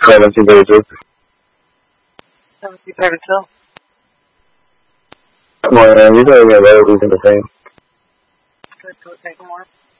1732. 1732. Well, you don't even know who's in the same. Good, go take more.